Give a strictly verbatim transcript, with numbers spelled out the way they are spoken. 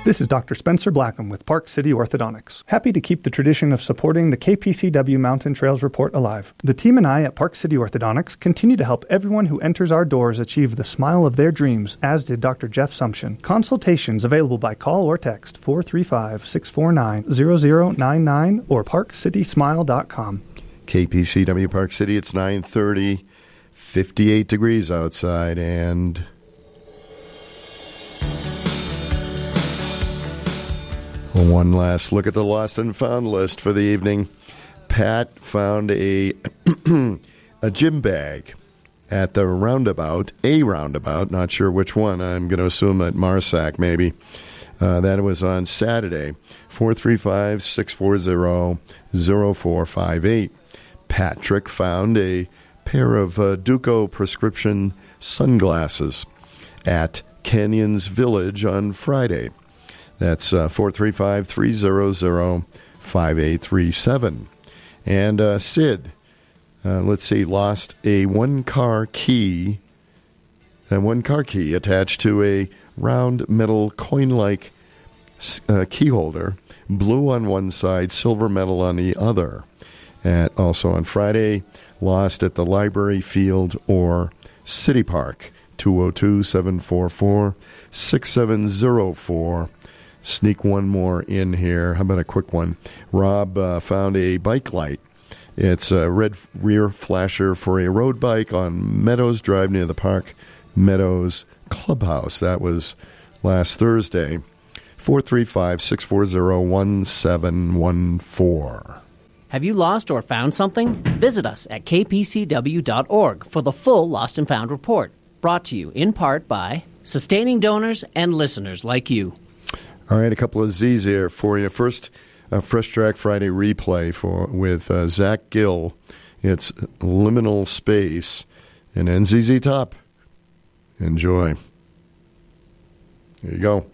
This is Doctor Spencer Blackham with Park City Orthodontics. Happy to keep the tradition of supporting the K P C W Mountain Trails Report alive. The team and I at Park City Orthodontics continue to help everyone who enters our doors achieve the smile of their dreams, as did Doctor Jeff Sumption. Consultations available by call or text four three five, six four nine, zero zero nine nine or park city smile dot com. K P C W Park City, it's nine thirty, fifty-eight degrees outside, and one last look at the lost and found list for the evening. Pat found a a gym bag at the roundabout, a roundabout, not sure which one. I'm going to assume at Marsac maybe. Uh, that was on Saturday, four three five, six four zero, zero four five eight. Patrick found a pair of uh, Duco prescription sunglasses at Canyons Village on Friday. That's uh, four three five, three zero zero, five eight three seven. And uh, Sid, uh, let's see, lost a one-car key, a one-car key attached to a round metal coin-like uh, key holder, blue on one side, silver metal on the other. At, also on Friday, lost at the Library Field or City Park, two oh two, seven four four, six seven zero four. Sneak one more in here. How about a quick one? Rob uh, found a bike light. It's a red rear flasher for a road bike on Meadows Drive near the Park Meadows Clubhouse. That was last Thursday. four three five, six four zero, one seven one four. Have you lost or found something? Visit us at k p c w dot org for the full Lost and Found report. Brought to you in part by sustaining donors and listeners like you. All right, a couple of Z's here for you. First, a Fresh Track Friday replay for with uh, Zach Gill. It's Liminal Space and N Z Z Top. Enjoy. Here you go.